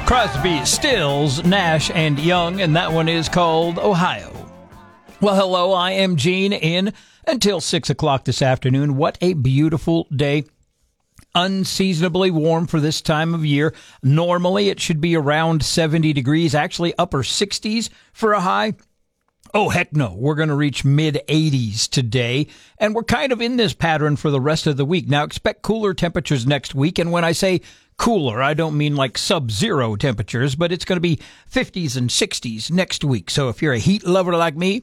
Crosby, Stills, Nash, and Young, and that one is called Ohio. Well, hello, I am Gene in until 6 o'clock this afternoon. What a beautiful day. Unseasonably warm for this time of year. Normally, it should be around 70 degrees, actually upper 60s for a high. Oh, heck no. We're going to reach mid-80s today, and we're kind of in this pattern for the rest of the week. Now, expect cooler temperatures next week, and when I say cooler, I don't mean like sub-zero temperatures, but it's going to be 50s and 60s next week. So if you're a heat lover like me,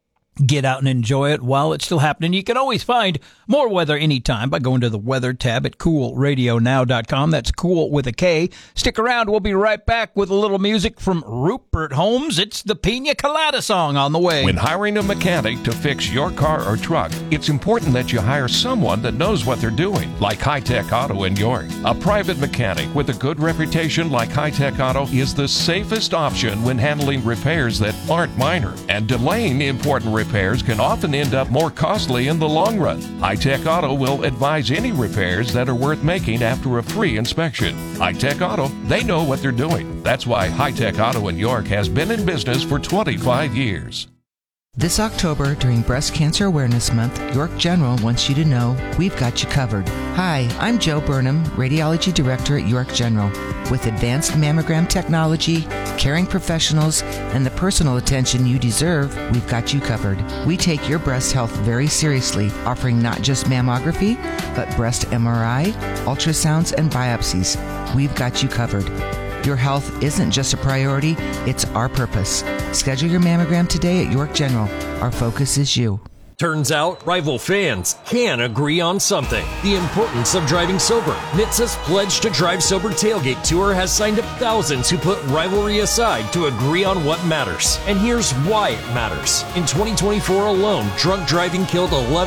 get out and enjoy it while it's still happening. You can always find more weather anytime by going to the weather tab at coolradionow.com. That's cool with a K. Stick around. We'll be right back with a little music from Rupert Holmes. It's the Pina Colada song on the way. When hiring a mechanic to fix your car or truck, it's important that you hire someone that knows what they're doing, like High Tech Auto in York. A private mechanic with a good reputation like High Tech Auto is the safest option when handling repairs that aren't minor, and delaying important repairs can often end up more costly in the long run. High Tech Auto will advise any repairs that are worth making after a free inspection. High Tech Auto, they know what they're doing. That's why High Tech Auto in York has been in business for 25 years. This October, during Breast Cancer Awareness Month, York General wants you to know we've got you covered. Hi, I'm Joe Burnham, Radiology Director at York General. With advanced mammogram technology, caring professionals, and the personal attention you deserve, we've got you covered. We take your breast health very seriously, offering not just mammography, but breast MRI, ultrasounds, and biopsies. We've got you covered. Your health isn't just a priority, it's our purpose. Schedule your mammogram today at York General. Our focus is you. Turns out, rival fans can agree on something. The importance of driving sober. NHTSA's Pledge to Drive Sober Tailgate Tour has signed up thousands who put rivalry aside to agree on what matters. And here's why it matters. In 2024 alone, drunk driving killed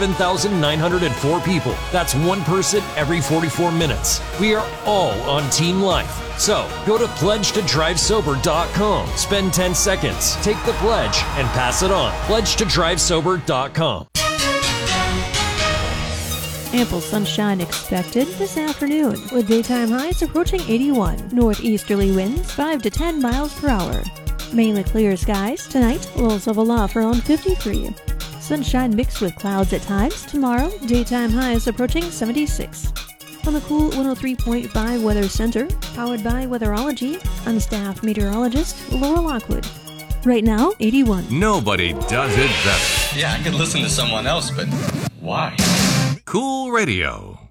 11,904 people. That's one person every 44 minutes. We are all on Team Life. So, go to pledgetodrivesober.com, spend 10 seconds, take the pledge, and pass it on. Pledgetodrivesober.com. Ample sunshine expected this afternoon, with daytime highs approaching 81. Northeasterly winds 5 to 10 miles per hour. Mainly clear skies tonight, lows of aloft around 53. Sunshine mixed with clouds at times. Tomorrow, daytime highs approaching 76. On the Cool 103.5 Weather Center, powered by Weatherology, I'm staff meteorologist Laura Lockwood. Right now, 81. Nobody does it better. Yeah, I could listen to someone else, but why? Cool Radio.